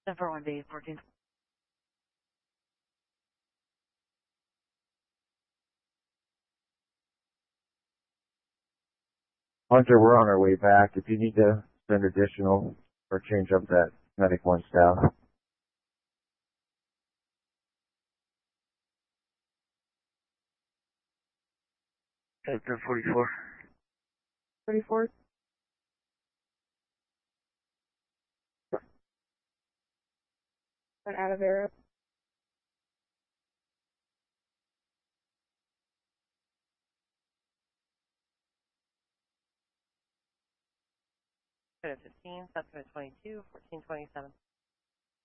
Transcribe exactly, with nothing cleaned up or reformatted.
ten four one B, fourteen. Hunter, we're on our way back. If you need to send additional or change up that medic one staff. ten forty-four. forty-four. And out of arrow. fifteen, subsequent twenty-two, fourteen twenty-seven.